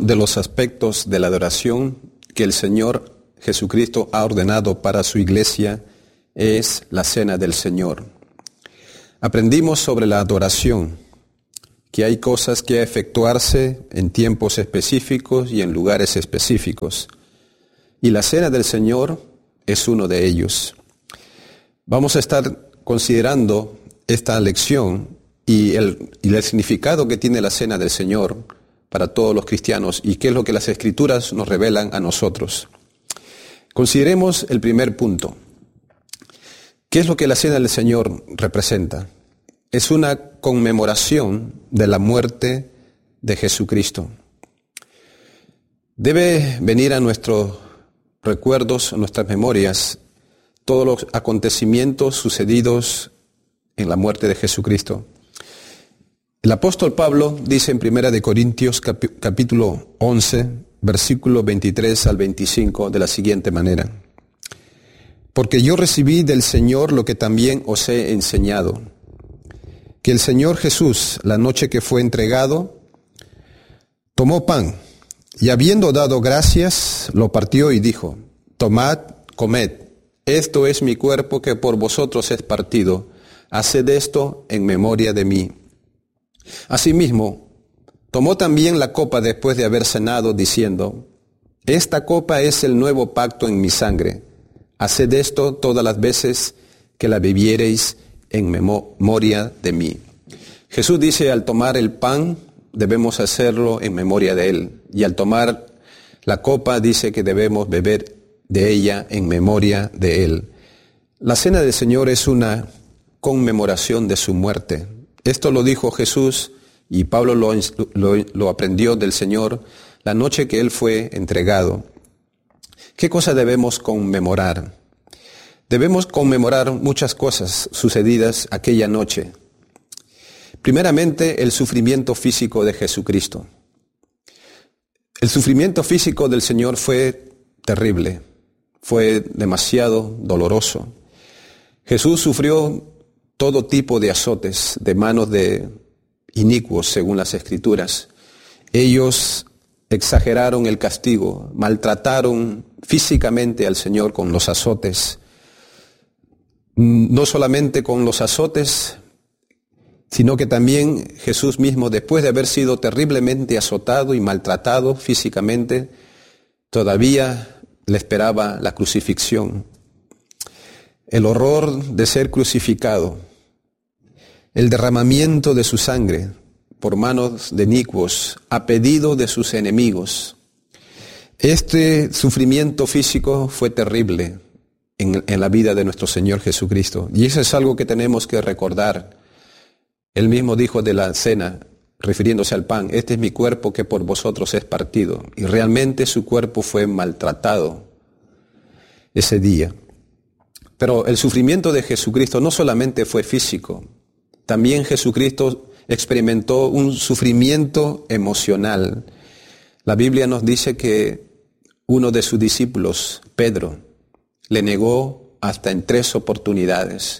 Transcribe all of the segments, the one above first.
de los aspectos de la adoración que el Señor Jesucristo ha ordenado para su iglesia es la cena del Señor. Aprendimos sobre la adoración, que hay cosas que efectuarse en tiempos específicos y en lugares específicos. Y la cena del Señor es uno de ellos. Vamos a estar considerando esta lección y el significado que tiene la cena del Señor para todos los cristianos y qué es lo que las Escrituras nos revelan a nosotros. Consideremos el primer punto. ¿Qué es lo que la cena del Señor representa? Es una conmemoración de la muerte de Jesucristo. Debe venir a nuestros recuerdos, a nuestras memorias, todos los acontecimientos sucedidos en la muerte de Jesucristo. El apóstol Pablo dice en 1 Corintios capítulo 11, versículo 23 al 25 de la siguiente manera: porque yo recibí del Señor lo que también os he enseñado, que el Señor Jesús, la noche que fue entregado, tomó pan, y habiendo dado gracias, lo partió y dijo: tomad, comed, esto es mi cuerpo que por vosotros es partido, haced esto en memoria de mí. Asimismo, tomó también la copa después de haber cenado, diciendo: esta copa es el nuevo pacto en mi sangre, haced esto todas las veces que la bebiereis en memoria de mí. Jesús dice, al tomar el pan, debemos hacerlo en memoria de Él. Y al tomar la copa, dice que debemos beber de ella en memoria de Él. La cena del Señor es una conmemoración de su muerte. Esto lo dijo Jesús y Pablo lo aprendió del Señor la noche que Él fue entregado. ¿Qué cosa debemos conmemorar? Debemos conmemorar muchas cosas sucedidas aquella noche. Primeramente, el sufrimiento físico de Jesucristo. El sufrimiento físico del Señor fue terrible, fue demasiado doloroso. Jesús sufrió todo tipo de azotes de manos de inicuos, según las Escrituras. Ellos exageraron el castigo, maltrataron físicamente al Señor con los azotes. No solamente con los azotes, sino que también Jesús mismo, después de haber sido terriblemente azotado y maltratado físicamente, todavía le esperaba la crucifixión. El horror de ser crucificado, el derramamiento de su sangre por manos de inicuos a pedido de sus enemigos. Este sufrimiento físico fue terrible en la vida de nuestro Señor Jesucristo. Y eso es algo que tenemos que recordar. Él mismo dijo de la cena, refiriéndose al pan: este es mi cuerpo que por vosotros es partido. Y realmente su cuerpo fue maltratado ese día. Pero el sufrimiento de Jesucristo no solamente fue físico, también Jesucristo experimentó un sufrimiento emocional. La Biblia nos dice que uno de sus discípulos, Pedro, le negó hasta en 3 oportunidades.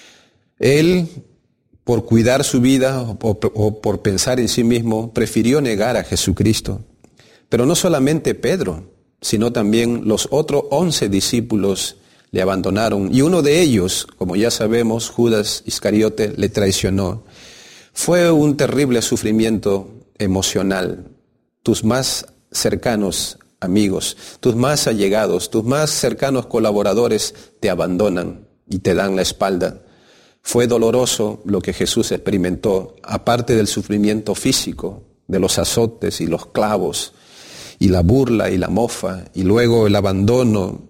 Él, por cuidar su vida o por pensar en sí mismo, prefirió negar a Jesucristo. Pero no solamente Pedro, sino también los otros 11 discípulos le abandonaron, y uno de ellos, como ya sabemos, Judas Iscariote, le traicionó. Fue un terrible sufrimiento emocional. Tus más cercanos amigos, tus más allegados, tus más cercanos colaboradores te abandonan y te dan la espalda. Fue doloroso lo que Jesús experimentó, aparte del sufrimiento físico, de los azotes y los clavos, y la burla y la mofa, y luego el abandono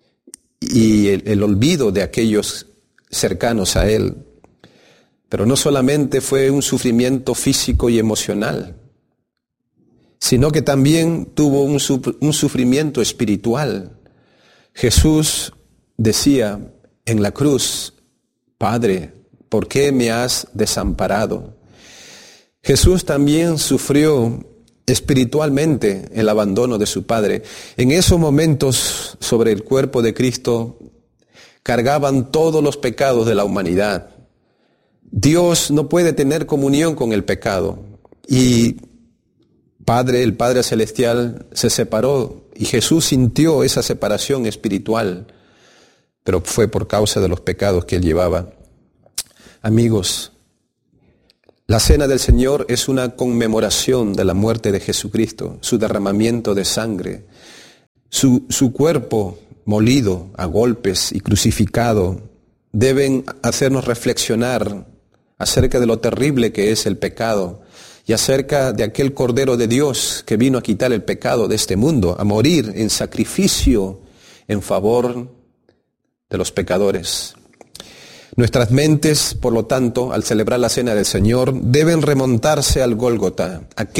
y el olvido de aquellos cercanos a Él. Pero no solamente fue un sufrimiento físico y emocional, sino que también tuvo un sufrimiento espiritual. Jesús decía en la cruz: Padre, ¿por qué me has desamparado? Jesús también sufrió espiritualmente el abandono de su Padre. En esos momentos, sobre el cuerpo de Cristo cargaban todos los pecados de la humanidad. Dios no puede tener comunión con el pecado, y Padre, el Padre Celestial, se separó y Jesús sintió esa separación espiritual, pero fue por causa de los pecados que él llevaba. Amigos, la cena del Señor es una conmemoración de la muerte de Jesucristo, su derramamiento de sangre, su cuerpo molido a golpes y crucificado, deben hacernos reflexionar acerca de lo terrible que es el pecado y acerca de aquel Cordero de Dios que vino a quitar el pecado de este mundo, a morir en sacrificio en favor de los pecadores. Nuestras mentes, por lo tanto, al celebrar la cena del Señor, deben remontarse al Gólgota,